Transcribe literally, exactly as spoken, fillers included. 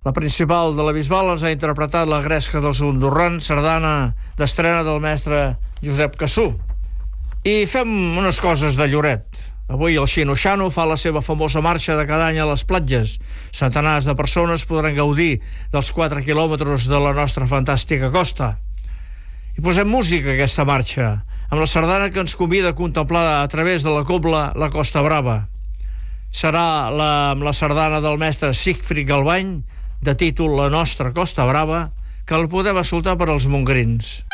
La principal de la Bisbal ens ha interpretat la Gresca dels Ondorrans, sardana d'estrena del mestre Josep Cassú. I fem unes coses de Lloret. Avui el Xino-Xano fa la seva famosa marxa de cada any a les platges. Centenars de persones podran gaudir dels quatre quilòmetres de la nostra fantàstica costa. I posem música a aquesta marxa, amb la sardana que ens convida a contemplar a través de la cobla la Costa Brava. Serà la, amb la sardana del mestre Sigfrid Galvany, de títol La nostra Costa Brava, que el podem escoltar per als mongrins.